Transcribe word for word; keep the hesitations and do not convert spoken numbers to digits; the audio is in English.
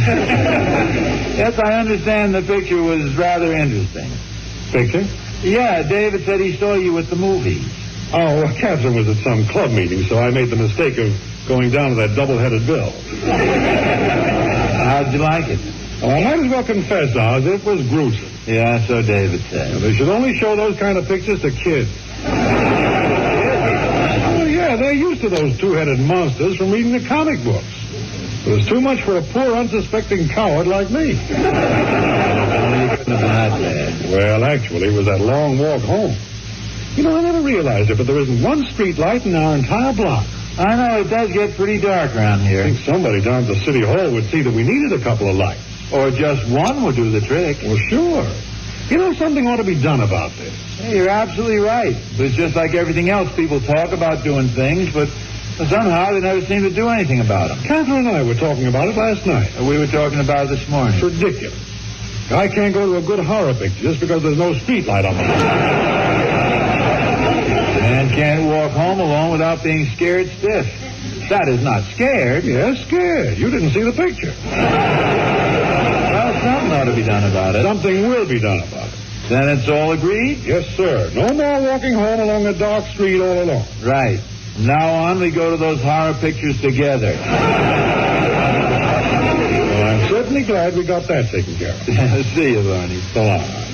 Yes, I understand the picture was rather interesting. Picture? Yeah, David said he saw you at the movies. Oh, well, Catherine was at some club meeting, so I made the mistake of going down to that double-headed bill. How'd you like it? Well, I might as well confess, Oz, it was gruesome. Yeah, so David said. Now, they should only show those kind of pictures to kids. Oh, yeah, they're used to those two-headed monsters from reading the comic books. It was too much for a poor, unsuspecting coward like me. Well, you couldn't have been that bad. Well, actually, it was that long walk home. You know, I never realized it, but there isn't one street light in our entire block. I know, it does get pretty dark around here. I think somebody down at the city hall would see that we needed a couple of lights. Or just one would do the trick. Well, sure. You know, something ought to be done about this. Hey, you're absolutely right. But it's just like everything else. People talk about doing things, but somehow they never seem to do anything about them. Catherine and I were talking about it last night. We were talking about it this morning. It's ridiculous. I can't go to a good horror picture just because there's no street light on the road. Man can't walk home alone without being scared stiff. That is not scared. Yes, scared. You didn't see the picture. Well, something ought to be done about it. Something will be done about it. Then it's all agreed? Yes, sir. No more walking home along a dark street all alone. Right. From now on, we go to those horror pictures together. Well, I'm certainly glad we got that taken care of. See you, Barney. So long.